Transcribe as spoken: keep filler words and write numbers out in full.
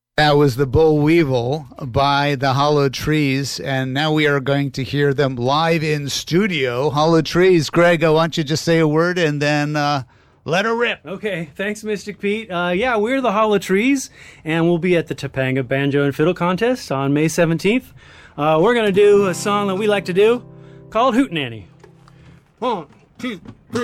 That was the Boll Weevil by the Hollow Trees, and now we are going to hear them live in studio. Hollow Trees, Greg, I want you to just say a word and then uh, let her rip. Okay, thanks, Mystic Pete. Uh, yeah, we're the Hollow Trees, and we'll be at the Topanga Banjo and Fiddle Contest on May seventeenth. Uh, we're going to do a song that we like to do called Hootenanny. One, two,